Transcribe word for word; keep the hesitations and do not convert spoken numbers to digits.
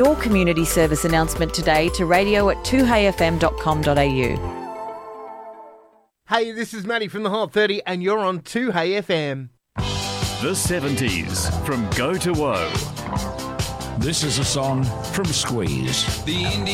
Your community service announcement today to radio at two hey f m dot com dot a u. Hey, this is Matty from the Hot thirty and you're on two Hey F M. The seventies from Go to Woe. This is a song from Squeeze. The Indian